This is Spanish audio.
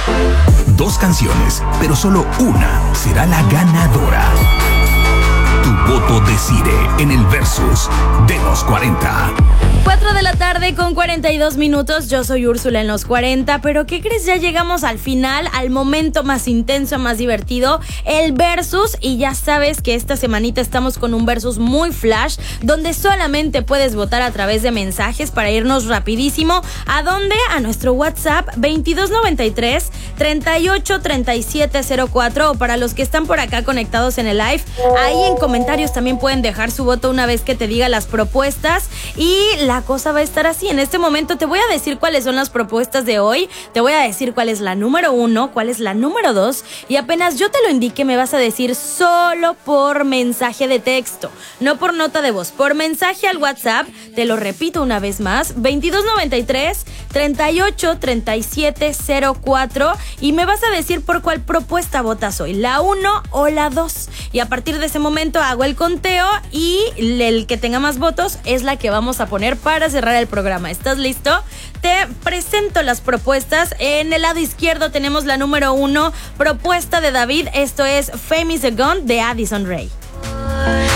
2 canciones, pero solo una será la ganadora. Tu voto decide en el Versus de los 40. 4 de la tarde con 42 minutos. Yo soy Úrsula en los 40. Pero ¿qué crees? Ya llegamos al final, al momento más intenso, más divertido, el Versus. Y ya sabes que esta semanita estamos con un Versus muy flash, donde solamente puedes votar a través de mensajes para irnos rapidísimo. ¿A dónde? A nuestro WhatsApp 2293 38 37 04. O para los que están por acá conectados en el live, ahí en comentarios también pueden dejar su voto una vez que te diga las propuestas. Y la cosa va a estar así. En este momento te voy a decir cuáles son las propuestas de hoy. Te voy a decir cuál es la número 1, cuál es la número 2. Y apenas yo te lo indique, me vas a decir solo por mensaje de texto, no por nota de voz, por mensaje al WhatsApp. Te lo repito una vez más, 2293 38 37 04. Y me vas a decir por cuál propuesta votas hoy, la 1 o la 2. Y a partir de ese momento hago el conteo y el que tenga más votos es la que vamos a poner para cerrar el programa. ¿Estás listo? Te presento las propuestas. En el lado izquierdo tenemos la número 1, propuesta de David. Esto es Fame is a Gun de Addison Rae.